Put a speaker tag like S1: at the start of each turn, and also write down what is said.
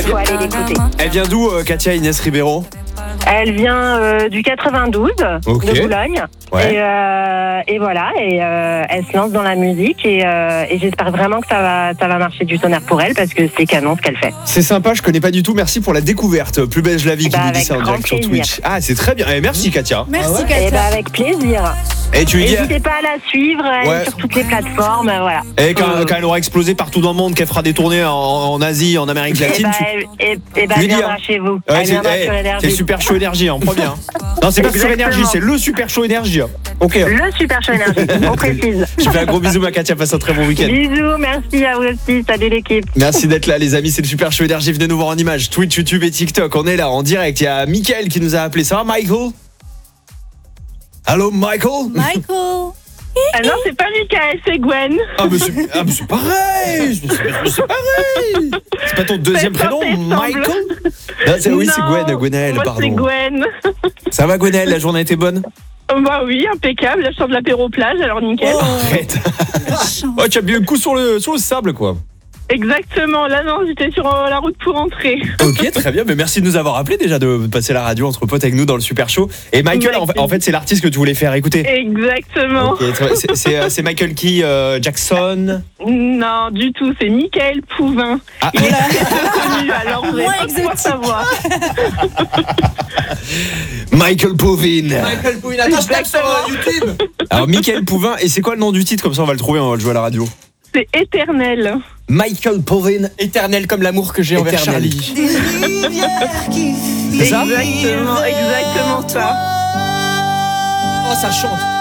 S1: faut aller l'écouter.
S2: Elle vient d'où, Katia Inès Ribeiro?
S1: Elle vient du 92,
S2: Ok.
S1: de Boulogne.
S2: Ouais.
S1: Et voilà, elle se lance dans la musique et j'espère vraiment que ça va marcher du tonnerre pour elle parce que c'est canon ce qu'elle fait.
S2: C'est sympa, je connais pas du tout. Merci pour la découverte. Plus belge la vie qui
S1: Bah,
S2: nous dit
S1: avec
S2: ça en
S1: grand
S2: direct sur
S1: plaisir.
S2: Twitch. Ah, c'est très bien. Merci Katia.
S3: Merci
S1: Et
S3: Katia.
S1: avec plaisir.
S2: Et tu lui dis.
S1: N'hésitez pas à la suivre elle
S2: Ouais.
S1: est sur toutes les plateformes, voilà.
S2: Et quand elle aura explosé partout dans le monde, qu'elle fera des tournées en Asie, en Amérique latine,
S1: Et
S2: lui
S1: elle
S2: dis,
S1: viendra
S2: hein.
S1: chez vous.
S2: Ouais,
S1: Elle viendra sur Énergie.
S2: c'est Super Show Énergie en premier. Hein. Non, c'est pas Super
S1: Exactement.
S2: Énergie, c'est le Super Show Énergie. Hein. Ok.
S1: Le Super Show Énergie, on précise.
S2: Je fais un gros bisou, ma Katia. Passe un très bon week-end.
S1: Bisous, merci à vous aussi. Salut l'équipe.
S2: Merci d'être là, les amis. C'est le Super Show Énergie. Venez nous voir en images. Twitch, YouTube et TikTok. On est là en direct. Il y a Mickaël qui nous a appelé. Ça va, Michael? Allô, Michael?
S3: Michael.
S1: Ah non, c'est pas Mickaël, c'est Gwen.
S2: Ah, mais c'est pareil. C'est pareil. C'est pas ton deuxième prénom, Michael? Non, oui, c'est Gwen. Gwenaël,
S1: moi,
S2: pardon.
S1: c'est Gwen.
S2: Ça va, Gwenaël? La journée était bonne?
S1: Bah oui, impeccable. Là, je sors de l'apéro plage, alors nickel.
S2: Arrête. Oh, tu as bien le coup sur le sable, quoi.
S1: Exactement. Là, non, j'étais sur la route pour rentrer.
S2: Ok, très bien. Mais merci de nous avoir appelé déjà, de passer la radio entre potes avec nous dans le Super Show. Et Michael, en fait, c'est l'artiste que tu voulais faire écouter.
S1: Exactement.
S2: Ok, c'est Michael qui Jackson.
S1: Non, du tout. C'est Mickaël Pouvin.
S2: Ah.
S1: Il est très connu, alors vous
S3: Moins
S1: n'allez pas pouvoir
S3: exotique.
S1: savoir.
S2: Michael Pouvin.
S4: Michael Pouvin, hashtag sur YouTube.
S2: Alors Michael Pouvin, et c'est quoi le nom du titre? Comme ça on va le trouver, on va le jouer à la radio.
S1: C'est éternel.
S2: Michael Pouvin.
S4: Éternel comme l'amour que j'ai envers
S2: Éternel.
S4: Charlie.
S2: C'est ça?
S1: Exactement ça.
S4: Oh, ça chante.